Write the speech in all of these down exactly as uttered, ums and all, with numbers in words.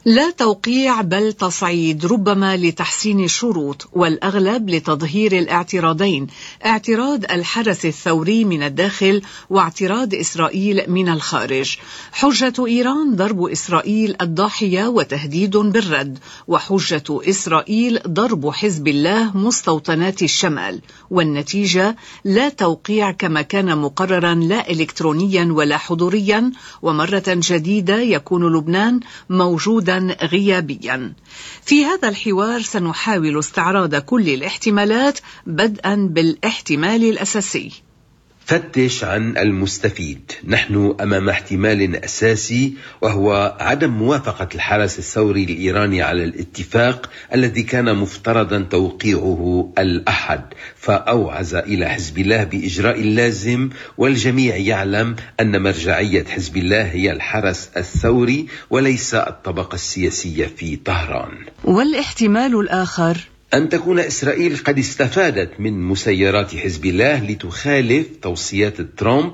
لا توقيع بل تصعيد، ربما لتحسين الشروط، والأغلب لتظهير الاعتراضين: اعتراض الحرس الثوري من الداخل واعتراض إسرائيل من الخارج. حجة إيران ضرب إسرائيل الضاحية وتهديد بالرد، وحجة إسرائيل ضرب حزب الله مستوطنات الشمال، والنتيجة لا توقيع كما كان مقررا، لا إلكترونيا ولا حضوريا، ومرة جديدة يكون لبنان موجودا غيابيا. في هذا الحوار سنحاول استعراض كل الاحتمالات بدءا بالاحتمال الأساسي. فتش عن المستفيد. نحن أمام احتمال أساسي، وهو عدم موافقة الحرس الثوري الإيراني على الاتفاق الذي كان مفترضا توقيعه الأحد، فأوعز إلى حزب الله بإجراء اللازم، والجميع يعلم أن مرجعية حزب الله هي الحرس الثوري وليس الطبقة السياسية في طهران. والاحتمال الآخر أن تكون إسرائيل قد استفادت من مسيرات حزب الله لتخالف توصيات ترامب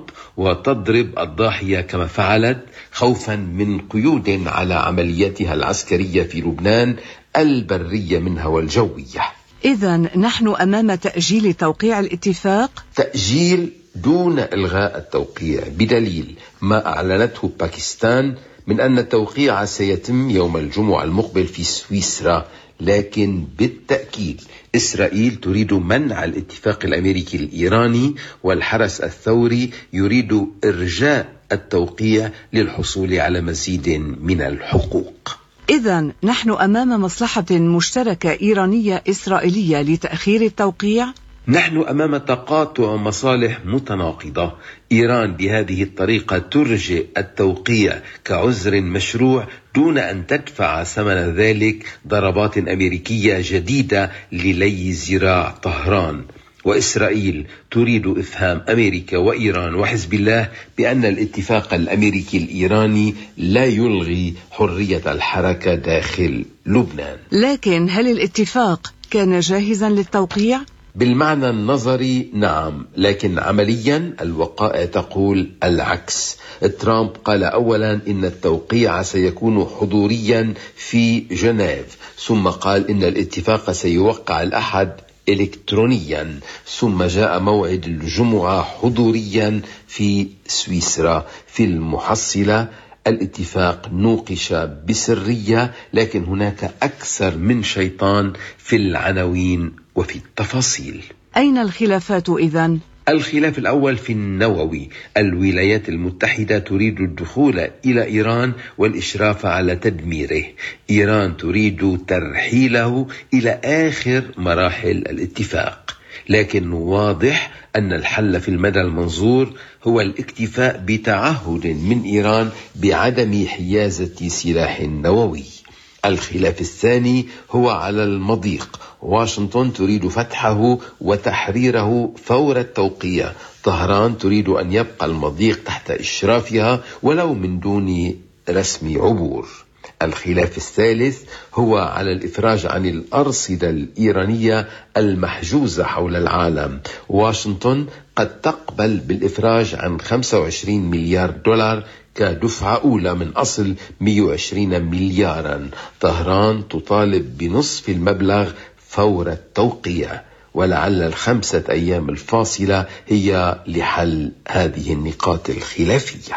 وتضرب الضاحية كما فعلت، خوفا من قيود على عملياتها العسكرية في لبنان، البرية منها والجوية. إذن نحن أمام تأجيل توقيع الاتفاق، تأجيل دون إلغاء التوقيع، بدليل ما أعلنته باكستان من أن التوقيع سيتم يوم الجمعة المقبل في سويسرا. لكن بالتأكيد إسرائيل تريد منع الاتفاق الأمريكي الإيراني، والحرس الثوري يريد إرجاء التوقيع للحصول على مزيد من الحقوق. إذن نحن أمام مصلحة مشتركة إيرانية إسرائيلية لتأخير التوقيع. نحن أمام تقاطع مصالح متناقضة. إيران بهذه الطريقة ترجئ التوقيع كعذر مشروع دون أن تدفع ثمن ذلك ضربات أمريكية جديدة للي ذراع طهران، وإسرائيل تريد إفهام أمريكا وإيران وحزب الله بأن الاتفاق الأمريكي الإيراني لا يلغي حرية الحركة داخل لبنان. لكن هل الاتفاق كان جاهزا للتوقيع؟ بالمعنى النظري نعم، لكن عمليا الوقائع تقول العكس. ترامب قال أولا إن التوقيع سيكون حضوريا في جنيف، ثم قال إن الاتفاق سيوقع الأحد إلكترونيا، ثم جاء موعد الجمعة حضوريا في سويسرا. في المحصلة الاتفاق نوقش بسرية، لكن هناك أكثر من شيطان في العناوين وفي التفاصيل. أين الخلافات إذن؟ الخلاف الأول في النووي. الولايات المتحدة تريد الدخول إلى إيران والإشراف على تدميره. إيران تريد ترحيله إلى آخر مراحل الاتفاق، لكن واضح أن الحل في المدى المنظور هو الاكتفاء بتعهد من إيران بعدم حيازة سلاح نووي. الخلاف الثاني هو على المضيق. واشنطن تريد فتحه وتحريره فور التوقيع. طهران تريد أن يبقى المضيق تحت إشرافها ولو من دون رسم عبور. الخلاف الثالث هو على الإفراج عن الأرصدة الإيرانية المحجوزة حول العالم. واشنطن قد تقبل بالإفراج عن خمسة وعشرين مليار دولار كدفعة أولى من أصل مئة وعشرين مليارا. طهران تطالب بنصف المبلغ فور التوقيع، ولعل الخمسة أيام الفاصلة هي لحل هذه النقاط الخلافية.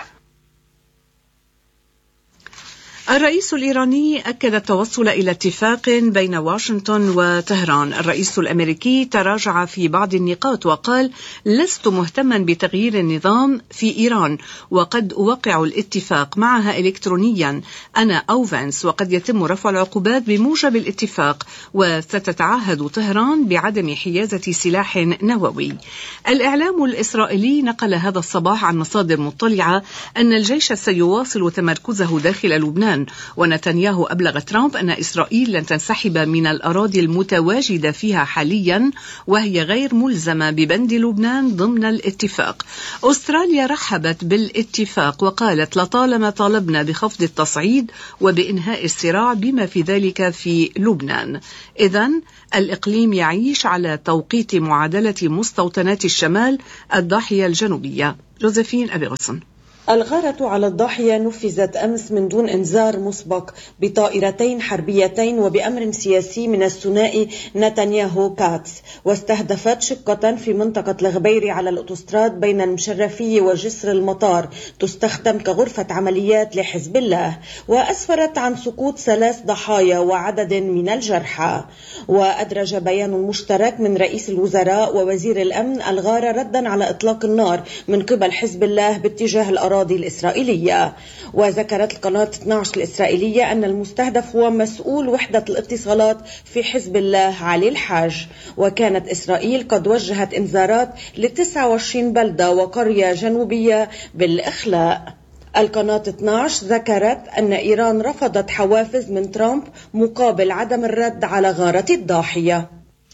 الرئيس الإيراني أكد التوصل إلى اتفاق بين واشنطن وطهران. الرئيس الأمريكي تراجع في بعض النقاط وقال: لست مهتما بتغيير النظام في إيران، وقد أوقع الاتفاق معها إلكترونيا أنا أو فانس، وقد يتم رفع العقوبات بموجب الاتفاق، وستتعهد طهران بعدم حيازة سلاح نووي. الإعلام الإسرائيلي نقل هذا الصباح عن مصادر مطلعة أن الجيش سيواصل تمركزه داخل لبنان، ونتنياهو أبلغ ترامب أن إسرائيل لن تنسحب من الأراضي المتواجدة فيها حاليا، وهي غير ملزمة ببند لبنان ضمن الاتفاق. أستراليا رحبت بالاتفاق وقالت: لطالما طالبنا بخفض التصعيد وبإنهاء الصراع بما في ذلك في لبنان. إذن الإقليم يعيش على توقيت معادلة مستوطنات الشمال الضاحية الجنوبية. جوزيفين أبي غصن. الغارة على الضاحية نفذت أمس من دون إنذار مسبق بطائرتين حربيتين وبأمر سياسي من الثنائي نتنياهو كاتس، واستهدفت شقة في منطقة الغبيري على الأوتوستراد بين المشرفية وجسر المطار تستخدم كغرفة عمليات لحزب الله، وأسفرت عن سقوط ثلاث ضحايا وعدد من الجرحى. وأدرج بيان مشترك من رئيس الوزراء ووزير الأمن الغارة ردا على إطلاق النار من قبل حزب الله باتجاه الأراضي الإسرائيلية. وذكرت القناة اثني عشر الإسرائيلية أن المستهدف هو مسؤول وحدة الاتصالات في حزب الله علي الحاج. وكانت إسرائيل قد وجهت إنذارات ل تسعة وعشرين بلدة وقرية جنوبية بالإخلاء. القناة اثني عشر ذكرت أن إيران رفضت حوافز من ترامب مقابل عدم الرد على غارة الضاحية.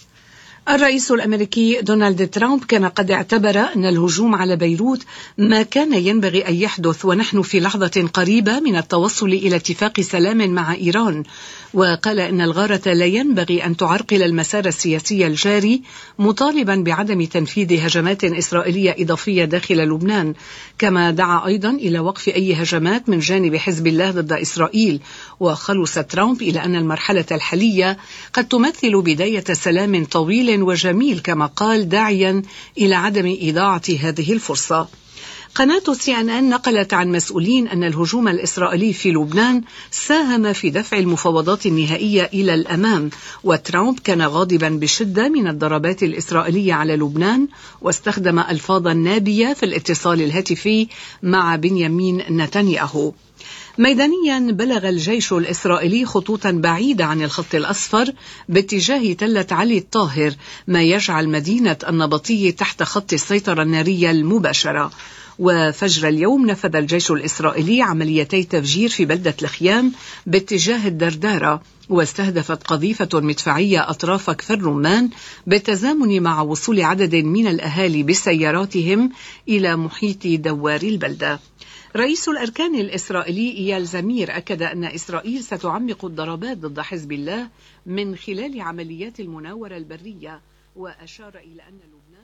الرئيس الأمريكي دونالد ترامب كان قد اعتبر أن الهجوم على بيروت ما كان ينبغي أن يحدث، ونحن في لحظة قريبة من التوصل إلى اتفاق سلام مع إيران. وقال إن الغارة لا ينبغي أن تعرقل المسار السياسي الجاري، مطالبا بعدم تنفيذ هجمات إسرائيلية إضافية داخل لبنان. كما دعا أيضا إلى وقف أي هجمات من جانب حزب الله ضد إسرائيل. وخلص ترامب إلى أن المرحلة الحالية قد تمثل بداية سلام طويل وجميل، كما قال، داعيا إلى عدم إضاعة هذه الفرصة. قناة سي إن إن نقلت عن مسؤولين أن الهجوم الإسرائيلي في لبنان ساهم في دفع المفاوضات النهائية إلى الأمام. وترامب كان غاضبا بشدة من الضربات الإسرائيلية على لبنان، واستخدم ألفاظا نابية في الاتصال الهاتفي مع بنيامين نتنياهو. ميدانيا بلغ الجيش الإسرائيلي خطوطا بعيدة عن الخط الأصفر باتجاه تلة علي الطاهر، ما يجعل مدينة النبطية تحت خط السيطرة النارية المباشرة. وفجر اليوم نفذ الجيش الإسرائيلي عمليتي تفجير في بلدة الخيام باتجاه الدردارة، واستهدفت قذيفة مدفعية أطراف كفر رمان بالتزامن مع وصول عدد من الأهالي بسياراتهم إلى محيط دوار البلدة. رئيس الأركان الإسرائيلي إيال زمير أكد أن إسرائيل ستعمق الضربات ضد حزب الله من خلال عمليات المناورة البرية، وأشار إلى أن لبنان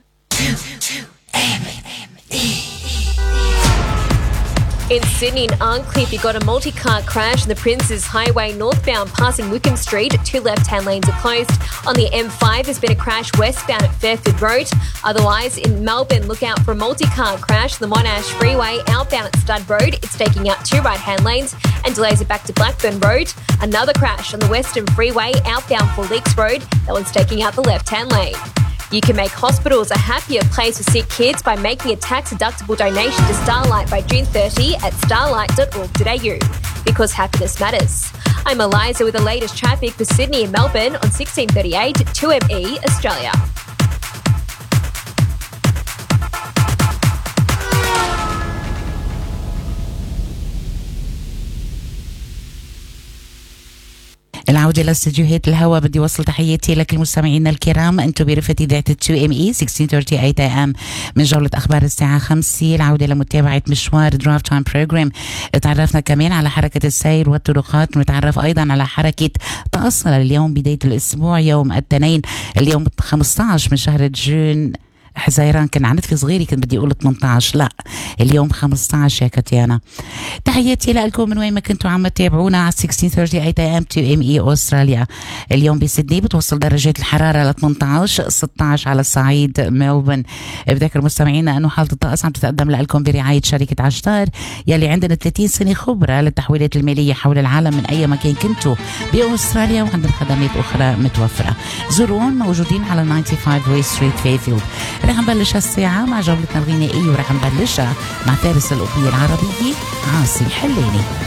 In Sydney, in Arncliffe, you got a multi-car crash on the Princes Highway northbound passing Wickham Street. Two left-hand lanes are closed. On the M five, there's been a crash westbound at Fairfield Road. Otherwise, in Melbourne, look out for a multi-car crash on the Monash Freeway outbound at Stud Road. It's taking out two right-hand lanes and delays it back to Blackburn Road. Another crash on the Western Freeway outbound for Leaks Road. That one's taking out the left-hand lane. You can make hospitals a happier place for sick kids by making a tax-deductible donation to Starlight by June thirtieth at starlight dot org dot a u, because happiness matters. I'm Eliza with the latest traffic for Sydney and Melbourne on sixteen thirty-eight two M E Australia. العودة لاستديوهات الهوا. بدي وصل تحياتي لك المستمعين الكرام، أنتم برفقة إذاعة تو إم إي ستة عشر ثلاثين إيه إيه إم من جولة أخبار الساعة خمسة. العودة لمتابعة مشوار درايف تايم بروجرام. تعرفنا كمان على حركة السير والطرقات، ونتعرف أيضا على حركة تأصل اليوم بداية الأسبوع يوم الاثنين اليوم خمسة عشر من شهر جون. حزيران كان عندي في صغيري كنت بدي اقول ثمانية عشر، لا اليوم خمسة عشر يا كاتيانا. تحياتي لكم من وين ما كنتوا عم تتابعونا على ستة عشر ثلاثين إيه إم تو إم إي أستراليا. اليوم بسيدني بتوصل درجات الحرارة ل ثمانية عشر، ستة عشر على صعيد ملبورن. بذكر مستمعينا انه حالة الطقس عم تتقدم لكم برعاية شركة عشتار يلي عندنا ثلاثين سنة خبرة للتحويلات المالية حول العالم من اي مكان كنتوا بأستراليا، وعندنا خدمات اخرى متوفرة. زورون موجودين على خمسة وتسعين وي ستريت فيفيلد. رح نبلش هالساعة مع جولتنا الغنائية، ورح نبلشها مع فارس الأغنية العربية عاصي حليني.